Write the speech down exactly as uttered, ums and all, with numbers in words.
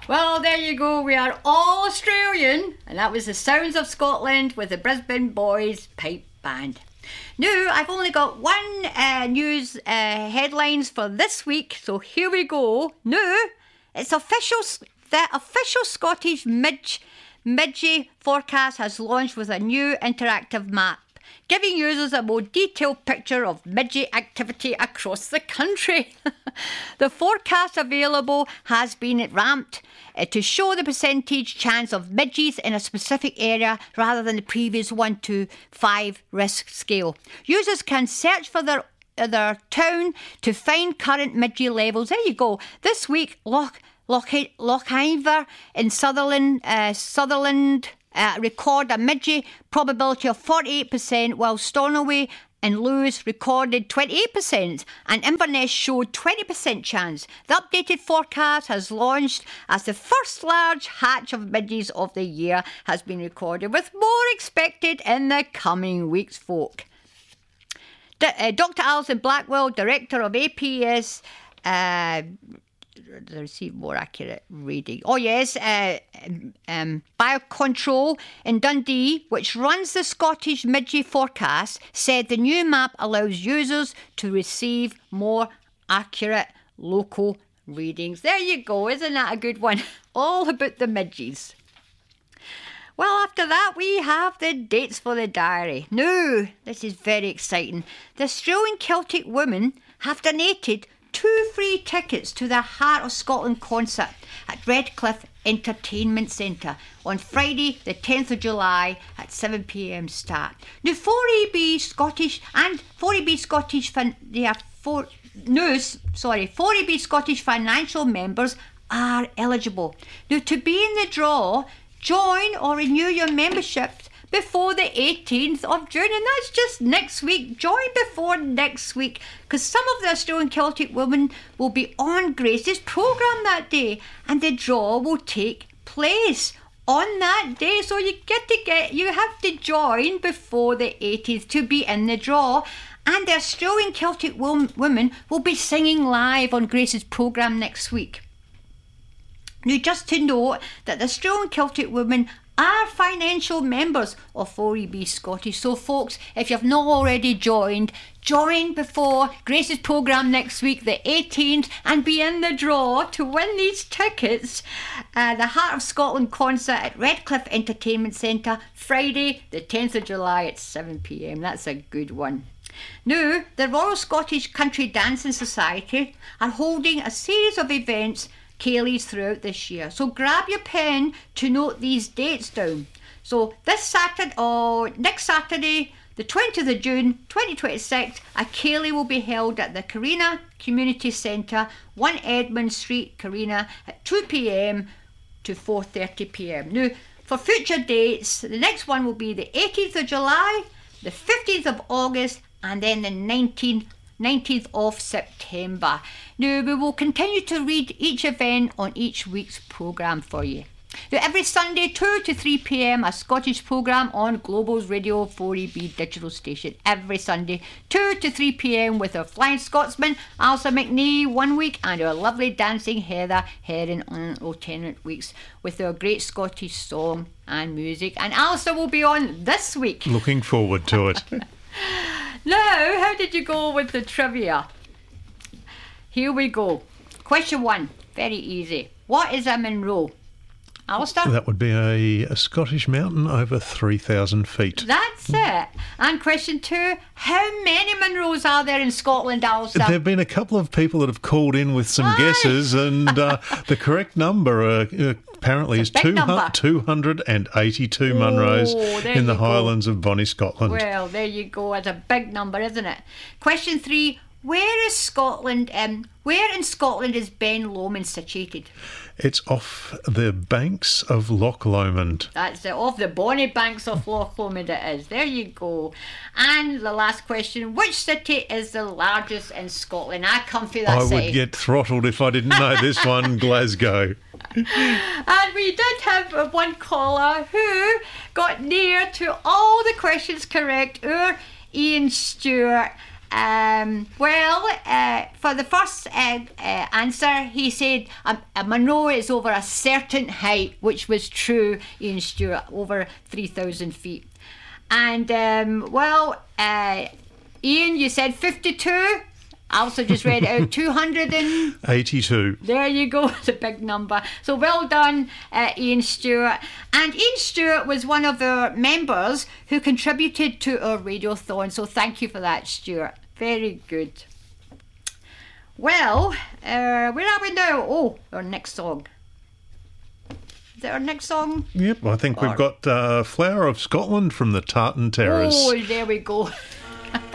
Well, there you go. We are all Australian. And that was the Sounds of Scotland with the Brisbane Boys Pipe Band. Now, I've only got one uh, news uh, headlines for this week. So here we go. Now, it's official. The official Scottish Midge, Midgie forecast has launched with a new interactive map, giving users a more detailed picture of midgie activity across the country. The forecast available has been ramped uh, to show the percentage chance of midges in a specific area rather than the previous one to five risk scale. Users can search for their, uh, their town to find current midgie levels. There you go. This week, Loch, Loch, Lochivor in Sutherland, uh, Sutherland Uh, record a midgie probability of forty-eight percent, while Stornoway and Lewis recorded twenty-eight percent, and Inverness showed twenty percent chance. The updated forecast has launched as the first large hatch of midges of the year has been recorded, with more expected in the coming weeks, folk. D- uh, Doctor Alison Blackwell, Director of A P S, uh, to receive more accurate reading. Oh yes, uh, um, Biocontrol in Dundee, which runs the Scottish Midgie forecast, said the new map allows users to receive more accurate local readings. There you go, isn't that a good one? All about the midges. Well, after that, we have the dates for the diary. Now, this is very exciting. The Australian Celtic Women have donated two free tickets to the Heart of Scotland concert at Redcliffe Entertainment Centre on Friday the tenth of July at seven p.m. start. Now four A B Scottish and four A B Scottish fin- they are four no sorry four A B Scottish financial members are eligible. Now to be in the draw, join or renew your membership before the eighteenth of June, and that's just next week. Join before next week, because some of the Australian Celtic women will be on Grace's programme that day, and the draw will take place on that day. So you get to get, you have to join before the eighteenth to be in the draw. And the Australian Celtic wo- women will be singing live on Grace's programme next week. Now, just to note that the Australian Celtic women are financial members of four E B Scottish. So folks, if you've not already joined, join before Grace's programme next week, the eighteenth, and be in the draw to win these tickets. Uh, the Heart of Scotland concert at Redcliffe Entertainment Centre, Friday the tenth of July at seven p.m. That's a good one. Now, the Royal Scottish Country Dancing Society are holding a series of events Cayleys throughout this year. So grab your pen to note these dates down. So this Saturday, or next Saturday, the twentieth of June twenty twenty-six, a Cayley will be held at the Carina Community Centre, one Edmund Street, Carina, at two p.m. to four thirty p.m. Now, for future dates, the next one will be the eighteenth of July, the fifteenth of August, and then the nineteenth nineteenth of September. Now, we will continue to read each event on each week's programme for you. Now, every Sunday, two to three p.m, a Scottish programme on Global's Radio four E B digital station. Every Sunday, two to three p.m, with our Flying Scotsman, Alison McNee, one week, and our lovely dancing Heather Herring on alternate weeks, with our great Scottish song and music. And Alison will be on this week. Looking forward to it. Now, how did you go with the trivia? Here we go. Question one, very easy. What is a Munro? Alistair? That would be a, a Scottish mountain over three thousand feet. That's it. And question two, how many Munros are there in Scotland, Alistair? There have been a couple of people that have called in with some Aye. guesses, and uh, the correct number uh, apparently It's is a big two number. two hundred eighty-two Munros Oh, there in the you go. Highlands of Bonnie, Scotland. Well, there you go. It's a big number, isn't it? Question three, where is Scotland, um, where in Scotland is Ben Lomond situated? It's off the banks of Loch Lomond. That's it, off the bonny banks of Loch Lomond it is. There you go. And the last question, which city is the largest in Scotland? I come for that I city. would get throttled if I didn't know this one. Glasgow. And we did have one caller who got near to all the questions correct, our Ian Stewart. Um, well, uh, for the first uh, uh, answer, he said a, a Minnow is over a certain height, which was true, Ian Stewart, over three thousand feet. And, um, well, uh, Ian, you said fifty-two. I also just read it out, two hundred eighty-two. There you go, it's a big number. So well done, uh, Ian Stewart. And Ian Stewart was one of our members who contributed to our radiothon, so thank you for that, Stewart. Very good. Well, uh, where are we now? Oh, our next song. Is that our next song? Yep, I think Or... we've got uh, Flower of Scotland from the Tartan Terrors. Oh, there we go.